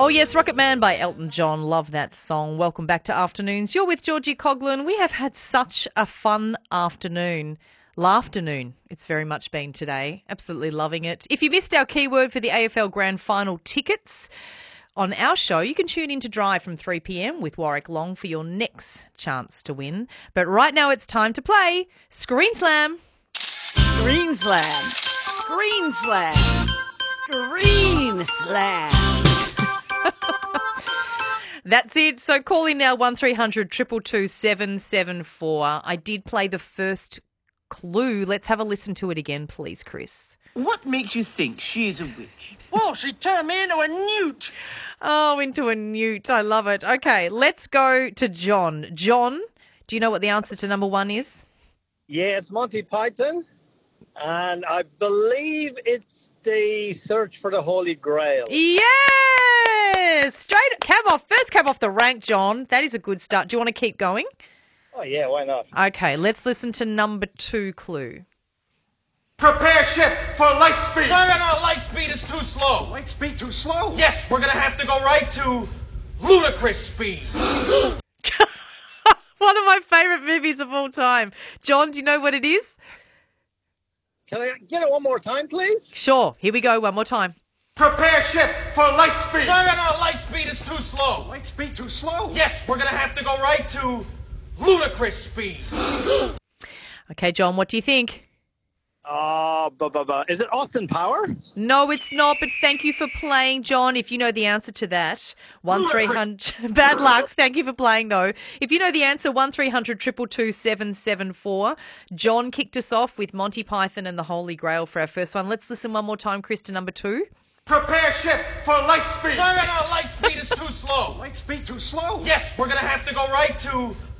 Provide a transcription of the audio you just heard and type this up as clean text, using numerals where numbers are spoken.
Oh yes, Rocket Man by Elton John. Love that song. Welcome back to Afternoons. You're with Georgie Coughlin. We have had such a fun afternoon. Lafternoon, it's very much been today. Absolutely loving it. If you missed our keyword for the AFL Grand Final tickets on our show, you can tune in to Drive from 3 p.m. with Warwick Long for your next chance to win. But right now it's time to play Screen Slam. Screen Slam. Screen Slam. Screen Slam. That's it. So call in now 1300 222 774. I did play the first clue. Let's have a listen to it again, please, Chris. What makes you think she's a witch? Oh, she turned me into a newt. Oh, into a newt. I love it. Okay, let's go to John. John, do you know what the answer to number one is? Yeah, it's Monty Python, and I believe it's the Search for the Holy Grail. Yes! Straight cab off. First cab off the rank, John. That is a good start. Do you want to keep going? Oh, yeah, why not? Okay, let's listen to number two clue. Prepare ship for light speed. No, light speed is too slow. Light speed too slow? Yes, we're gonna have to go right to ludicrous speed. One of my favourite movies of all time. John, do you know what it is? Can I get it one more time, please? Sure. Here we go. One more time. Prepare ship for light speed. No, light speed is too slow. Light speed too slow? Yes, we're gonna have to go right to ludicrous speed. Okay, John, what do you think? Is it Austin Power? No, it's not, but thank you for playing, John. If you know the answer to that, 1300 bad luck. Thank you for playing, though. If you know the answer, 1300 222 774. John kicked us off with Monty Python and the Holy Grail for our first one. Let's listen one more time, Chris, to number two. Prepare ship for light speed. No, light speed is too slow. Light speed too slow? Yes, we're gonna have to go right to